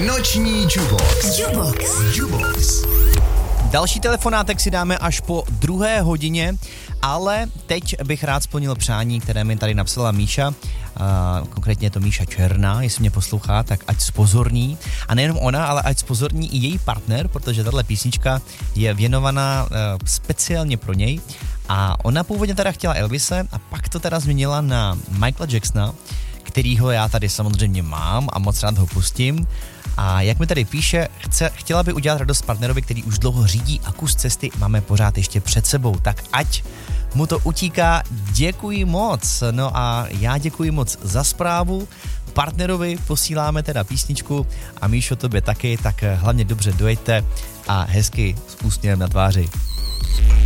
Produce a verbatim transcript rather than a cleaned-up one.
Noční Jubox. Jubox. Jubox. Další telefonátek si dáme až po druhé hodině, ale teď bych rád splnil přání, které mi tady napsala Míša. Uh, konkrétně je to Míša Černá, jestli mě poslouchá, tak ať spozorní. A nejenom ona, ale ať spozorní i její partner, protože tahle písnička je věnovaná uh, speciálně pro něj. A ona původně teda chtěla Elvise a pak to teda změnila na Michaela Jacksona, kterýho já tady samozřejmě mám a moc rád ho pustím. A jak mi tady píše, chce, chtěla by udělat radost partnerovi, který už dlouho řídí a kus cesty máme pořád ještě před sebou. Tak ať mu to utíká, děkuji moc. No a já děkuji moc za zprávu. Partnerovi posíláme teda písničku a Míšo, tobě taky, tak hlavně dobře dojeďte a hezky s úsměvem na tváři.